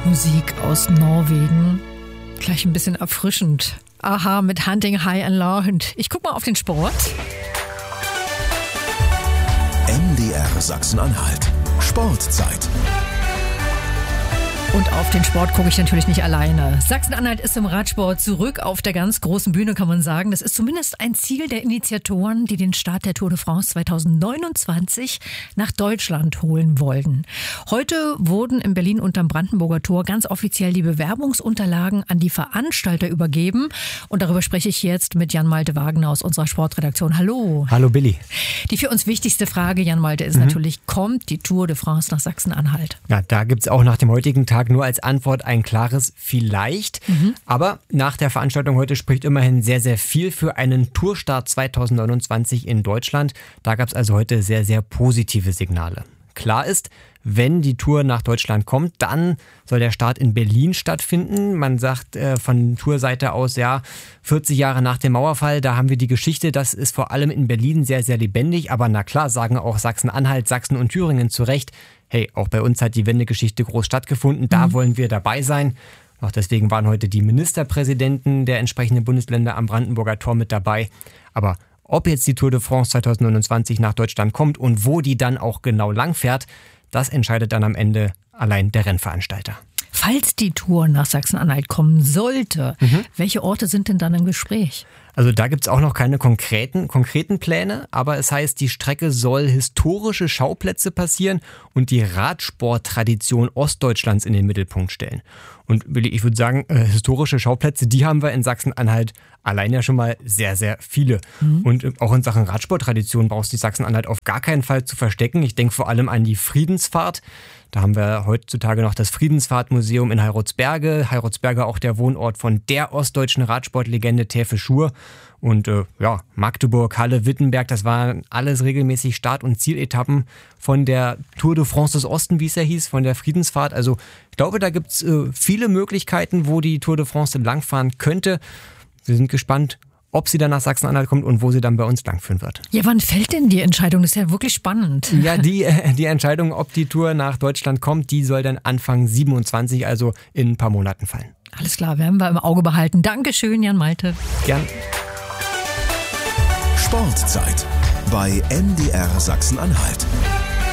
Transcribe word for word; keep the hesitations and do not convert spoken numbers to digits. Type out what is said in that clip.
Musik aus Norwegen. Gleich ein bisschen erfrischend. Aha, mit Hunting High and Low. Und ich guck mal auf den Sport. M D R Sachsen-Anhalt. Sportzeit. Und auf den Sport gucke ich natürlich nicht alleine. Sachsen-Anhalt ist im Radsport zurück auf der ganz großen Bühne, kann man sagen. Das ist zumindest ein Ziel der Initiatoren, die den Start der Tour de France zweitausendneunundzwanzig nach Deutschland holen wollten. Heute wurden in Berlin unterm Brandenburger Tor ganz offiziell die Bewerbungsunterlagen an die Veranstalter übergeben. Und darüber spreche ich jetzt mit Jan-Malte Wagner aus unserer Sportredaktion. Hallo. Hallo Billy. Die für uns wichtigste Frage, Jan-Malte, ist mhm. natürlich, kommt die Tour de France nach Sachsen-Anhalt? Ja, da gibt es auch nach dem heutigen Tag nur als Antwort ein klares Vielleicht. Mhm. Aber nach der Veranstaltung heute spricht immerhin sehr, sehr viel für einen Tourstart zweitausendneunundzwanzig in Deutschland. Da gab es also heute sehr, sehr positive Signale. Klar ist, wenn die Tour nach Deutschland kommt, dann soll der Start in Berlin stattfinden. Man sagt äh, von Tourseite aus, ja, vierzig Jahre nach dem Mauerfall, da haben wir die Geschichte, das ist vor allem in Berlin sehr, sehr lebendig. Aber na klar, sagen auch Sachsen-Anhalt, Sachsen und Thüringen zu Recht, hey, auch bei uns hat die Wendegeschichte groß stattgefunden, da mhm. wollen wir dabei sein. Auch deswegen waren heute die Ministerpräsidenten der entsprechenden Bundesländer am Brandenburger Tor mit dabei. Aber ob jetzt die Tour de France zweitausendneunundzwanzig nach Deutschland kommt und wo die dann auch genau langfährt, das entscheidet dann am Ende allein der Rennveranstalter. Falls die Tour nach Sachsen-Anhalt kommen sollte, mhm. welche Orte sind denn dann im Gespräch? Also da gibt es auch noch keine konkreten, konkreten Pläne, aber es heißt, die Strecke soll historische Schauplätze passieren und die Radsporttradition Ostdeutschlands in den Mittelpunkt stellen. Und Willi, ich würde sagen, äh, historische Schauplätze, die haben wir in Sachsen-Anhalt allein ja schon mal sehr, sehr viele. Mhm. Und äh, auch in Sachen Radsporttradition brauchst du die Sachsen-Anhalt auf gar keinen Fall zu verstecken. Ich denke vor allem an die Friedensfahrt. Da haben wir heutzutage noch das Friedensfahrtmuseum in Heiratsberge. Heiratsberge auch der Wohnort von der ostdeutschen Radsportlegende Täfe Schur. Und äh, ja, Magdeburg, Halle, Wittenberg, das waren alles regelmäßig Start- und Zieletappen von der Tour de France des Osten, wie es ja hieß, von der Friedensfahrt. Also ich glaube, da gibt es äh, viele Möglichkeiten, wo die Tour de France langfahren könnte. Wir sind gespannt, ob sie dann nach Sachsen-Anhalt kommt und wo sie dann bei uns langführen wird. Ja, wann fällt denn die Entscheidung? Das ist ja wirklich spannend. Ja, die, die Entscheidung, ob die Tour nach Deutschland kommt, die soll dann Anfang siebenundzwanzig, also in ein paar Monaten fallen. Alles klar, werden wir im Auge behalten. Dankeschön, Jan-Malte. Gern. Sportzeit bei M D R Sachsen-Anhalt.